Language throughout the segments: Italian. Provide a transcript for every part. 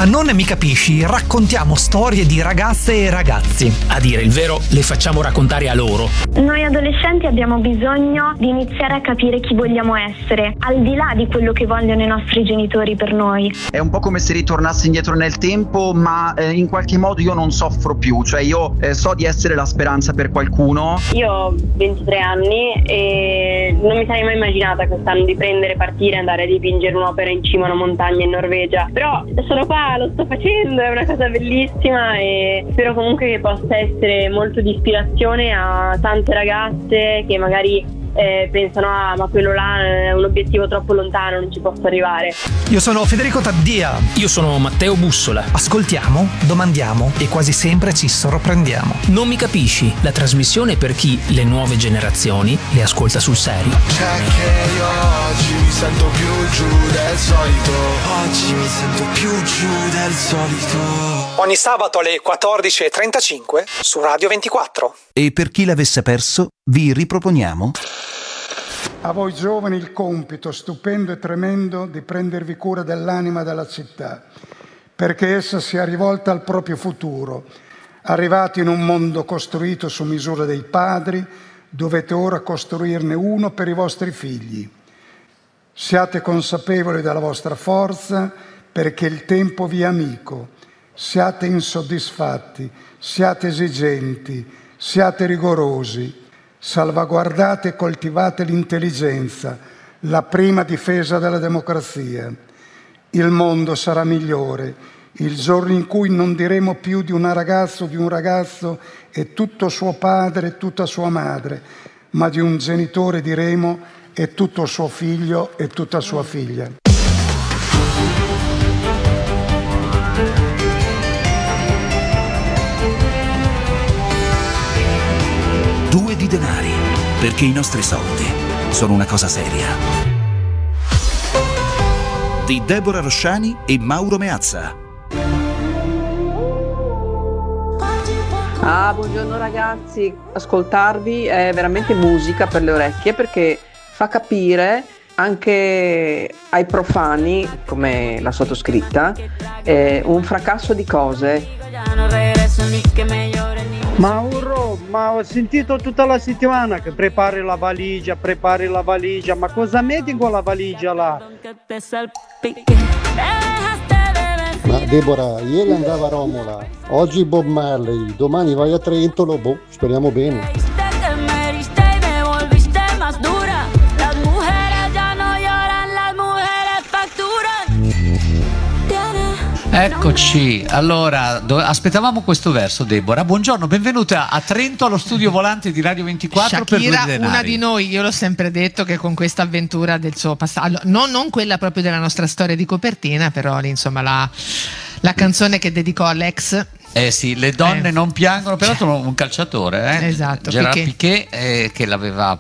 A Non mi capisci raccontiamo storie di ragazze e ragazzi. A dire il vero, le facciamo raccontare a loro. Noi adolescenti abbiamo bisogno di iniziare a capire chi vogliamo essere, al di là di quello che vogliono i nostri genitori per noi. È un po' come se ritornassi indietro nel tempo, ma in qualche modo io non soffro più, cioè io so di essere la speranza per qualcuno. Io ho 23 anni e non mi sarei mai immaginata quest'anno di prendere, partire e andare a dipingere un'opera in cima a una montagna in Norvegia, però sono qua, lo sto facendo, è una cosa bellissima e spero comunque che possa essere molto di ispirazione a tante ragazze che magari pensano ma quello là è un obiettivo troppo lontano, non ci posso arrivare. Io sono Federico Taddia. Io sono Matteo Bussola. Ascoltiamo, domandiamo e quasi sempre ci sorprendiamo. Non mi capisci, la trasmissione per chi le nuove generazioni le ascolta sul serio. C'è che io oggi mi sento più giù del solito. Oggi mi sento più giù del solito. Ogni sabato alle 14:35 su Radio 24. E per chi l'avesse perso, vi riproponiamo a voi giovani il compito stupendo e tremendo di prendervi cura dell'anima della città, perché essa sia rivolta al proprio futuro. Arrivati in un mondo costruito su misura dei padri, dovete ora costruirne uno per i vostri figli. Siate consapevoli della vostra forza, perché il tempo vi è amico. Siate insoddisfatti, siate esigenti, siate rigorosi. Salvaguardate e coltivate l'intelligenza, la prima difesa della democrazia. Il mondo sarà migliore il giorno in cui non diremo più di una ragazza o di un ragazzo è tutto suo padre e tutta sua madre, ma di un genitore diremo è tutto suo figlio e tutta sua figlia. Due di denari, perché i nostri soldi sono una cosa seria. Di Deborah Rosciani e Mauro Meazza. Buongiorno ragazzi, ascoltarvi è veramente musica per le orecchie, perché fa capire anche ai profani come la sottoscritta un fracasso di cose. Mauro, ma ho sentito tutta la settimana che prepari la valigia, ma cosa metti in quella valigia là? Ma Deborah, ieri andava a Romola, oggi Bob Marley, domani vai a Trentolo, speriamo bene. Eccoci, allora aspettavamo questo verso, Deborah. Buongiorno, benvenuta a Trento allo studio volante di Radio 24. Shakira, per Due di denari. una di noi, io l'ho sempre detto che con questa avventura del suo passato, non quella proprio della nostra storia di copertina, però lì, insomma la canzone che dedicò all'ex. Sì, le donne non piangono, peraltro un calciatore, esatto, Gerard Piqué, che l'aveva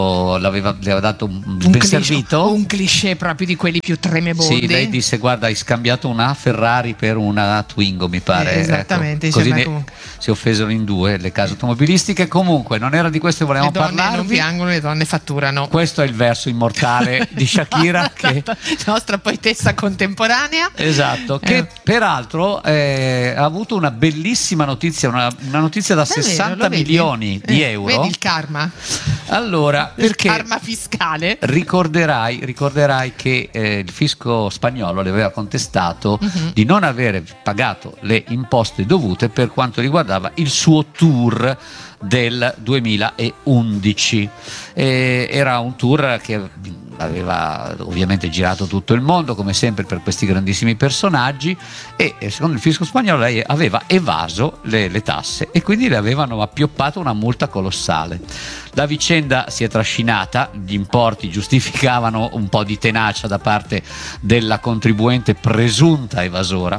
dato un ben servito. Un cliché proprio di quelli più tremebondi. Sì, lei disse: guarda, hai scambiato una Ferrari per una Twingo, mi pare. Esattamente, ecco, così si offesero in due le case automobilistiche. Comunque non era di questo che volevamo parlarvi. Le donne non piangono, le donne fatturano. Questo è il verso immortale di Shakira, che nostra poetessa contemporanea. Esatto, che peraltro ha avuto una bellissima notizia, una notizia da 60 milioni di euro. Vedi il karma? Allora, perché il karma fiscale. Ricorderai che il fisco spagnolo le aveva contestato di non avere pagato le imposte dovute per quanto riguardava il suo tour del 2011. Era un tour che aveva ovviamente girato tutto il mondo, come sempre per questi grandissimi personaggi, e secondo il fisco spagnolo lei aveva evaso le tasse e quindi le avevano appioppato una multa colossale. La vicenda si è trascinata, gli importi giustificavano un po' di tenacia da parte della contribuente presunta evasora,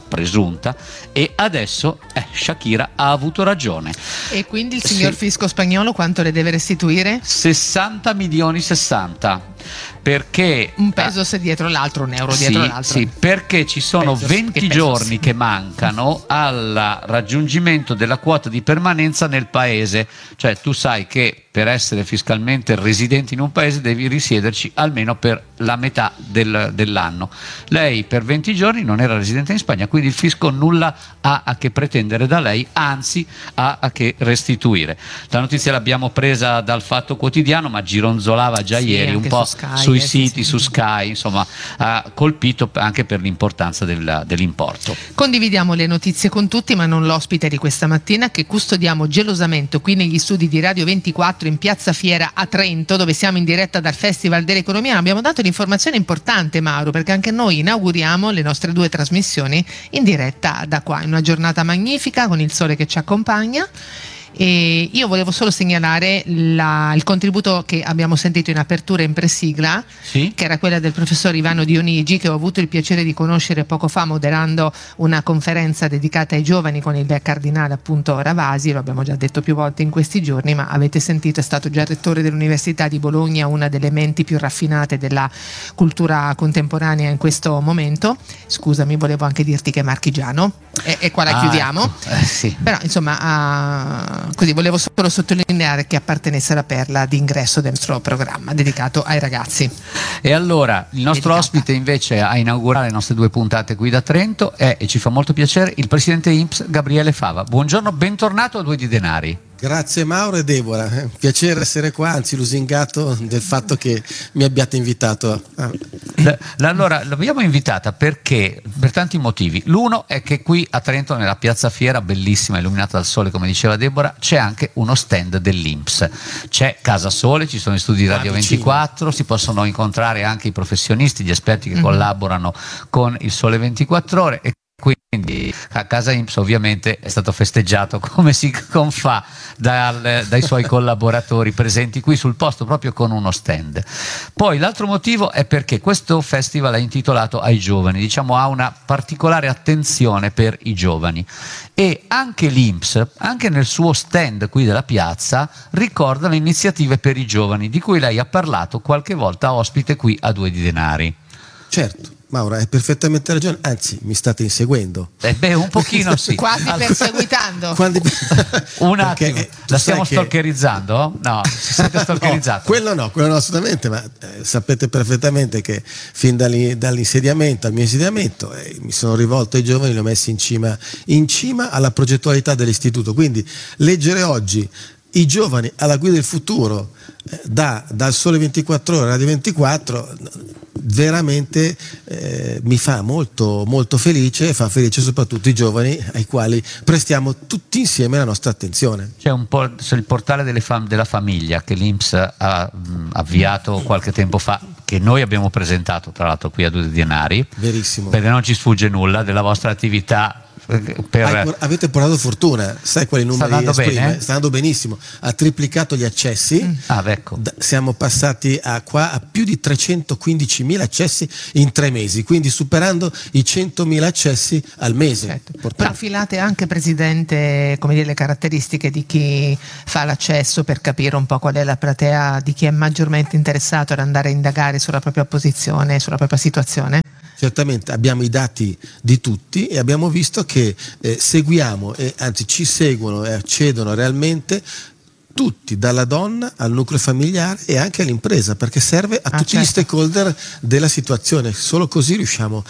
e adesso Shakira ha avuto ragione. E quindi il signor fisco spagnolo quanto le deve restituire? 60 milioni 60. Perché un peso se dietro l'altro, un euro dietro l'altro. Sì, perché ci sono 20 giorni che mancano al raggiungimento della quota di permanenza nel paese. Cioè tu sai che per essere fiscalmente residente in un paese devi risiederci almeno per la metà dell'anno. Lei per 20 giorni non era residente in Spagna, quindi il fisco nulla ha a che pretendere da lei, anzi ha a che restituire. La notizia l'abbiamo presa dal Fatto Quotidiano, ma gironzolava già ieri un po' sui siti, su Sky, insomma ha colpito anche per l'importanza dell'importo. Condividiamo le notizie con tutti, ma non l'ospite di questa mattina, che custodiamo gelosamente qui negli studi di Radio 24 in Piazza Fiera a Trento, dove siamo in diretta dal Festival dell'Economia. Abbiamo dato un'informazione importante, Mauro, perché anche noi inauguriamo le nostre 2 trasmissioni in diretta da qua, in una giornata magnifica con il sole che ci accompagna. E io volevo solo segnalare il contributo che abbiamo sentito in apertura e in presigla, che era quella del professor Ivano Dionigi, che ho avuto il piacere di conoscere poco fa moderando una conferenza dedicata ai giovani con il cardinale appunto Ravasi. Lo abbiamo già detto più volte in questi giorni, ma avete sentito, è stato già rettore dell'Università di Bologna, una delle menti più raffinate della cultura contemporanea in questo momento. Scusami, volevo anche dirti che è marchigiano e qua la chiudiamo, sì. Però insomma così volevo solo sottolineare che appartenesse alla perla d'ingresso del nostro programma dedicato ai ragazzi. E allora il nostro ospite invece a inaugurare le nostre 2 puntate qui da Trento è, e ci fa molto piacere, il presidente INPS Gabriele Fava. Buongiorno, bentornato a 2 di Denari. Grazie Mauro e Deborah, piacere essere qua, anzi lusingato del fatto che mi abbiate invitato. Allora, l'abbiamo invitata perché per tanti motivi. L'uno è che qui a Trento, nella Piazza Fiera, bellissima, illuminata dal sole, come diceva Deborah, c'è anche uno stand dell'INPS. C'è Casa Sole, ci sono gli studi di Radio 24, si possono incontrare anche i professionisti, gli esperti che collaborano con il Sole 24 Ore. E quindi a Casa INPS ovviamente è stato festeggiato come si confà dai suoi collaboratori presenti qui sul posto, proprio con uno stand. Poi l'altro motivo è perché questo festival è intitolato ai giovani, diciamo ha una particolare attenzione per i giovani, e anche l'INPS, anche nel suo stand qui della piazza, ricorda le iniziative per i giovani di cui lei ha parlato qualche volta ospite qui a 2 di Denari. Certo, Maura, hai perfettamente ragione, anzi mi state inseguendo. Un pochino sì. Quasi perseguitando. Un attimo, la stiamo stalkerizzando? No, si sente stalkerizzato. Quello no assolutamente, ma sapete perfettamente che fin dall'insediamento, al mio insediamento, mi sono rivolto ai giovani, li ho messi in cima alla progettualità dell'istituto, quindi leggere oggi i giovani alla guida del futuro dal Sole 24 Ore Radio 24 veramente mi fa molto molto felice, e fa felice soprattutto i giovani ai quali prestiamo tutti insieme la nostra attenzione. C'è un po' il portale della famiglia che l'INPS ha avviato qualche tempo fa, che noi abbiamo presentato tra l'altro qui a 2 di Denari. Verissimo. Perché non ci sfugge nulla della vostra attività. Avete portato fortuna, sai quali numeri sta andando bene? Sta andando benissimo, ha triplicato gli accessi. Ecco. Siamo passati a più di 315.000 accessi in 3 mesi, quindi superando i 100.000 accessi al mese. Certo. Profilate anche, Presidente, come dire, le caratteristiche di chi fa l'accesso, per capire un po' qual è la platea di chi è maggiormente interessato ad andare a indagare sulla propria posizione, sulla propria situazione? Certamente abbiamo i dati di tutti e abbiamo visto che seguiamo, e anzi ci seguono e accedono realmente tutti, dalla donna al nucleo familiare e anche all'impresa, perché serve a tutti gli stakeholder della situazione. Solo così riusciamo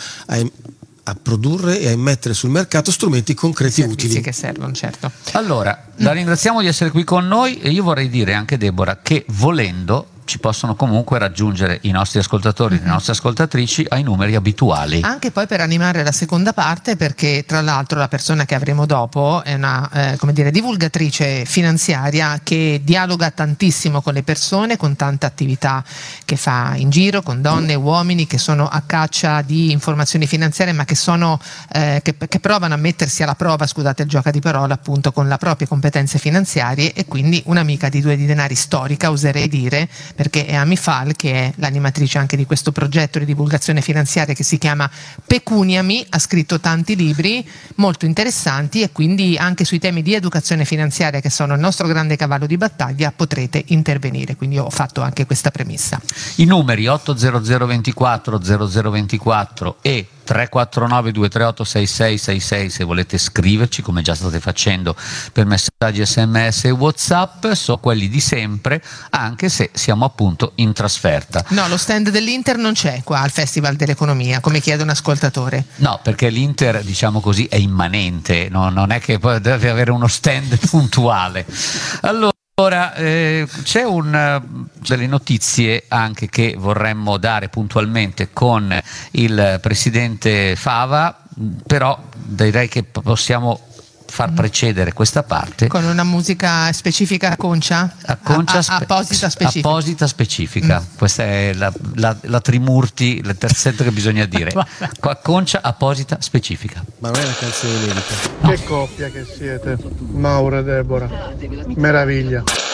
a produrre e a immettere sul mercato strumenti concreti e utili che servono, certo. Allora, la ringraziamo di essere qui con noi, e io vorrei dire anche, Deborah, che volendo ci possono comunque raggiungere i nostri ascoltatori, le nostre ascoltatrici ai numeri abituali. Anche poi per animare la seconda parte, perché tra l'altro la persona che avremo dopo è una divulgatrice finanziaria che dialoga tantissimo con le persone, con tanta attività che fa in giro con donne e uomini che sono a caccia di informazioni finanziarie, ma che sono che provano a mettersi alla prova, scusate il gioco di parola, appunto, con le proprie competenze finanziarie, e quindi un'amica di 2 di Denari storica, oserei dire, perché è Amifal, che è l'animatrice anche di questo progetto di divulgazione finanziaria che si chiama Pecuniami, ha scritto tanti libri molto interessanti, e quindi anche sui temi di educazione finanziaria, che sono il nostro grande cavallo di battaglia, potrete intervenire. Quindi ho fatto anche questa premessa. I numeri 80024 0024 e 349 238 6666 se volete scriverci, come già state facendo per messaggi SMS e WhatsApp. So quelli di sempre, anche se siamo appunto in trasferta. No, lo stand dell'Inter non c'è qua al Festival dell'Economia, come chiede un ascoltatore. No, perché l'Inter, diciamo così, è immanente, no? Non è che poi deve avere uno stand puntuale. Allora, c'è delle notizie anche che vorremmo dare puntualmente con il presidente Fava, però direi che possiamo far precedere questa parte con una musica specifica a Concia? Apposita specifica. Apposita specifica. Questa è la Trimurti, il terzetto che bisogna dire. Qua Concia apposita specifica. Ma non è una canzone medica. Che coppia che siete, Mauro e Deborah. Meraviglia.